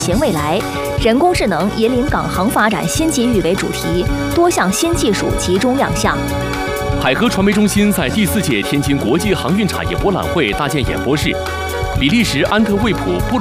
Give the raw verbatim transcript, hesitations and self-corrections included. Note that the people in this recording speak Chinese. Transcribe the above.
行未来，人工智能引领港航发展新机遇为主题，多项新技术集中亮相。 海河传媒中心在第四届天津国际航运产业博览会搭建演播室。比利时安特卫普布